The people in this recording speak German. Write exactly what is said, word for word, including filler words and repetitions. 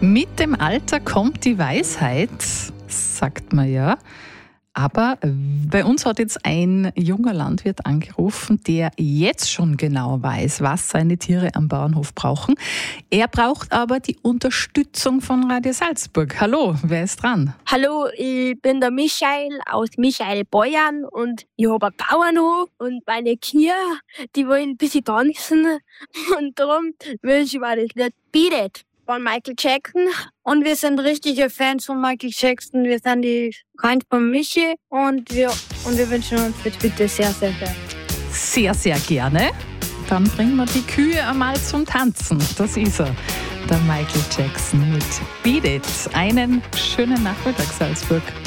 Mit dem Alter kommt die Weisheit, sagt man ja. Aber bei uns hat jetzt ein junger Landwirt angerufen, der jetzt schon genau weiß, was seine Tiere am Bauernhof brauchen. Er braucht aber die Unterstützung von Radio Salzburg. Hallo, wer ist dran? Hallo, ich bin der Michael aus Michael Beuern und ich habe einen Bauernhof und meine Kühe, die wollen ein bisschen tanzen und darum wünsche ich mir das Lied Beat It von Michael Jackson. Und wir sind richtige Fans von Michael Jackson. Wir sind die Freunde von Michi und wir, und wir wünschen uns das bitte sehr, sehr, sehr. Sehr, sehr gerne. Dann bringen wir die Kühe einmal zum Tanzen. Das ist er, der Michael Jackson mit Beat It. Einen schönen Nachmittag, Salzburg.